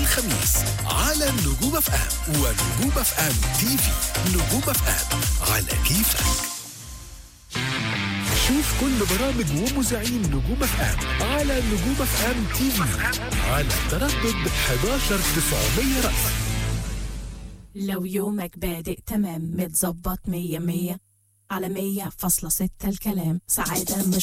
والخميس على نجوم اف ام ونجوم اف ام تي في. نجوم اف ام على كيفك. شوف كل برامج ومذيعين نجوم اف ام على نجوم اف ام تي في على تردد 11900 رأس. لو يومك بادئ تمام متظبط 100 على 100.6 الكلام سعادة مش